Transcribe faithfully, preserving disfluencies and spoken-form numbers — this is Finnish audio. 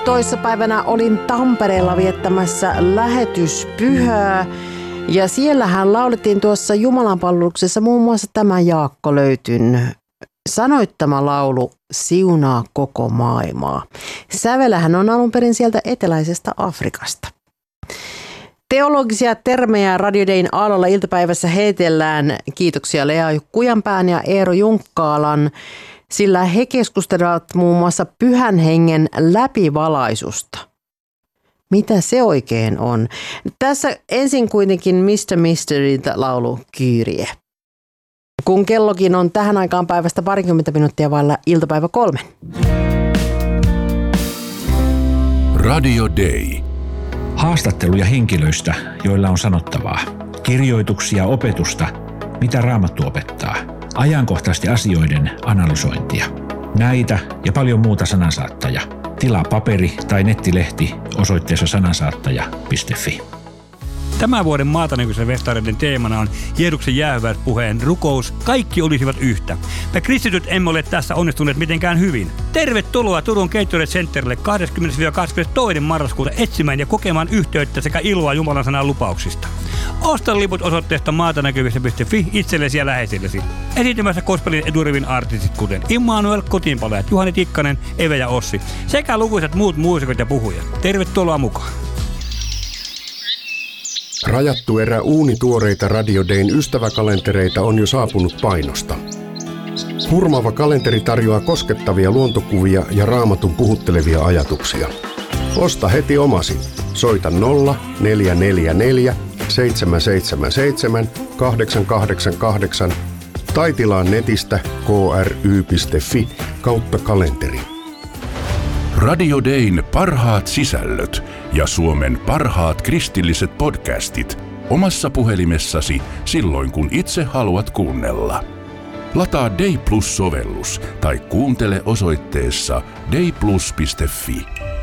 Toissapäivänä olin Tampereella viettämässä lähetyspyhää ja siellähän laulettiin tuossa Jumalanpalveluksessa muun muassa tämä Jaakko Löytyn sanoittama laulu Siunaa koko maailmaa. Sävelähän on alun perin sieltä eteläisestä Afrikasta. Teologisia termejä Radio Dayn aallolla iltapäivässä heitellään. Kiitoksia Lea Kujanpään ja Eero Junkkaalan, sillä he keskustelevat muun muassa pyhän hengen läpivalaisusta. Mitä se oikein on? Tässä ensin kuitenkin mister Mysteryltä laulu Kyrie. Kun kellokin on tähän aikaan päivästä parikymmentä minuuttia vailla iltapäivä kolmen. Radio Day. Haastatteluja henkilöistä, joilla on sanottavaa. Kirjoituksia, opetusta, mitä Raamattu opettaa. Ajankohtaisten asioiden analysointia. Näitä ja paljon muuta Sanansaattaja. Tilaa paperi- tai nettilehti osoitteessa sanansaattaja piste fi. Tämän vuoden Maatanäkyisen festareiden teemana on Jeesuksen jäähyväispuheen rukous. Kaikki olisivat yhtä. Me kristityt emme ole tässä onnistuneet mitenkään hyvin. Tervetuloa Turun Gatorade Centerille kahdeskymmenes kahdeskymmenestoinen marraskuuta etsimään ja kokemaan yhteyttä sekä iloa Jumalan sanan lupauksista. Osta liput osoitteesta maatanäkyvissä piste fi itsellesi ja läheisillesi. Esiintymässä gospelin eturivin artistit kuten Immanuel, Kotiinpalajat, Juhani Tikkanen, Eve ja Ossi sekä lukuisat muut muusikot ja puhujat. Tervetuloa mukaan. Rajattu erä uunituoreita Radio Dayn ystäväkalentereita on jo saapunut painosta. Hurmaava kalenteri tarjoaa koskettavia luontokuvia ja Raamatun puhuttelevia ajatuksia. Osta heti omasi. Soita nolla neljä neljä neljä seitsemän seitsemän seitsemän kahdeksan kahdeksan kahdeksan tai tilaa netistä k r y piste fi kautta kalenteri. Radio Dayn parhaat sisällöt ja Suomen parhaat kristilliset podcastit omassa puhelimessasi silloin, kun itse haluat kuunnella. Lataa Day Plus-sovellus tai kuuntele osoitteessa day plus piste fi.